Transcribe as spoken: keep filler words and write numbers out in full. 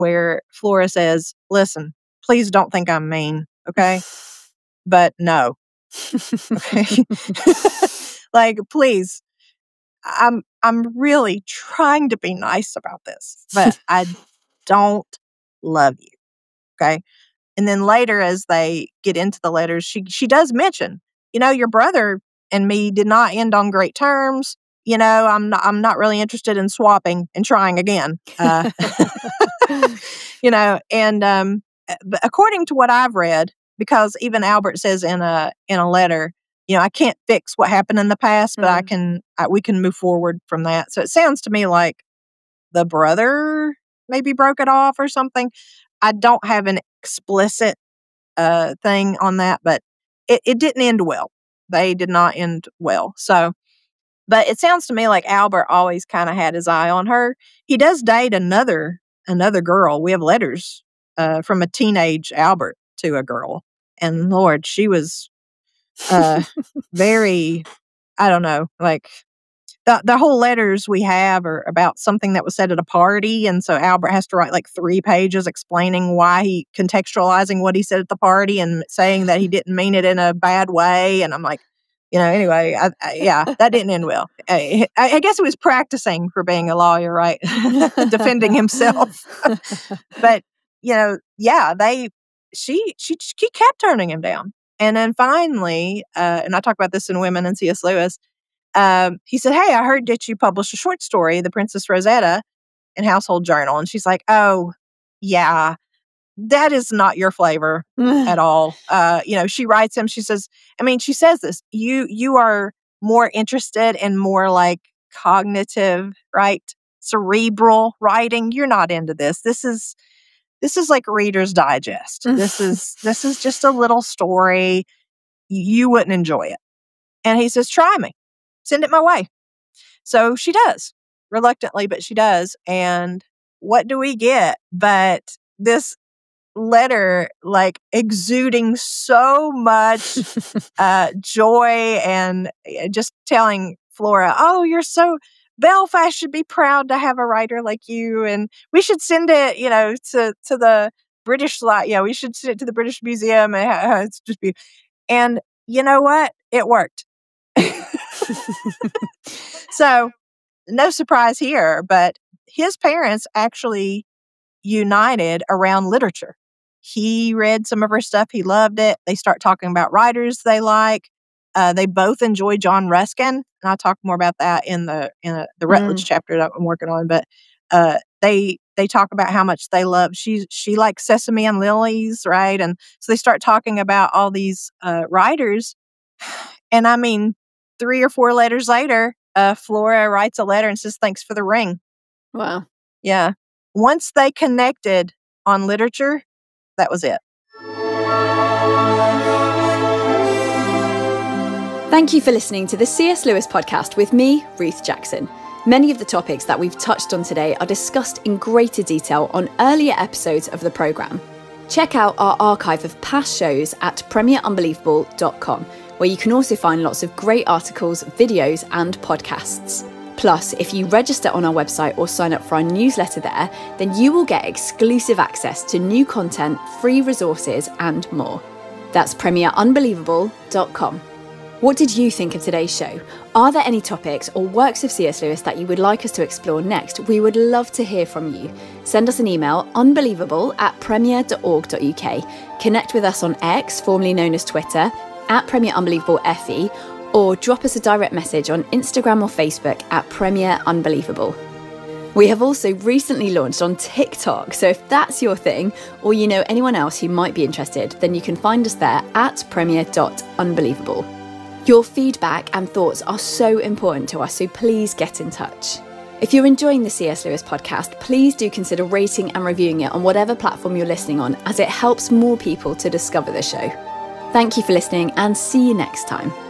where Flora says, listen, please don't think I'm mean, okay? But no. Okay. Like, please. I'm I'm really trying to be nice about this, but I don't love you. Okay. And then later, as they get into the letters, she she does mention, you know, your brother and me did not end on great terms. You know, I'm not I'm not really interested in swapping and trying again. Uh, you know, and um, according to what I've read, because even Albert says in a in a letter, you know, I can't fix what happened in the past, but mm. I can I, we can move forward from that. So it sounds to me like the brother maybe broke it off or something. I don't have an explicit uh, thing on that, but it, it didn't end well. They did not end well. So, but it sounds to me like Albert always kind of had his eye on her. He does date another another girl. We have letters uh, from a teenage Albert to a girl, and Lord, she was uh, very, I don't know, like. The, the whole letters we have are about something that was said at a party. And so Albert has to write like three pages explaining why he, contextualizing what he said at the party and saying that he didn't mean it in a bad way. And I'm like, you know, anyway, I, I, yeah, that didn't end well. I, I guess he was practicing for being a lawyer, right? Defending himself. But, you know, yeah, they, she, she, she kept turning him down. And then finally, uh, and I talk about this in Women and C S. Lewis, Um, he said, hey, I heard that you published a short story, The Princess Rosetta, in Household Journal. And she's like, oh, yeah, that is not your flavor at all. Uh, you know, she writes him, she says, I mean, she says this, you, you are more interested in more like cognitive, right? Cerebral writing. You're not into this. This is, this is like Reader's Digest. This is, this is just a little story. You wouldn't enjoy it. And he says, try me. Send it my way. So she does, reluctantly, but she does. And what do we get but this letter, like exuding so much uh, joy and just telling Flora, oh, you're so, Belfast should be proud to have a writer like you. And we should send it, you know, to, to the British, yeah, we should send it to the British Museum. And it's just be, and you know what? It worked. So, no surprise here, but his parents actually united around literature. He read some of her stuff. He loved it. They start talking about writers they like. Uh, they both enjoy John Ruskin, and I'll talk more about that in the in a, the Rutledge mm. chapter that I'm working on. But uh, they they talk about how much they love. She she likes Sesame and Lilies, right? And so they start talking about all these uh, writers. And I mean, three or four letters later, uh, Flora writes a letter and says, thanks for the ring. Wow. Yeah. Once they connected on literature, that was it. Thank you for listening to the C S. Lewis podcast with me, Ruth Jackson. Many of the topics that we've touched on today are discussed in greater detail on earlier episodes of the programme. Check out our archive of past shows at premier unbelievable dot com, where you can also find lots of great articles, videos and podcasts. Plus, if you register on our website or sign up for our newsletter there, then you will get exclusive access to new content, free resources and more. That's premier unbelievable dot com. What did you think of today's show? Are there any topics or works of C S. Lewis that you would like us to explore next? We would love to hear from you. Send us an email, unbelievable at premier dot org dot uk. Connect with us on X, formerly known as Twitter, at Premier Unbelievable F E, or drop us a direct message on Instagram or Facebook at Premier Unbelievable. We have also recently launched on TikTok, so if that's your thing, or you know anyone else who might be interested, then you can find us there at premier dot unbelievable. Your feedback and thoughts are so important to us, so please get in touch. If you're enjoying the C S. Lewis podcast, please do consider rating and reviewing it on whatever platform you're listening on, as it helps more people to discover the show. Thank you for listening and see you next time.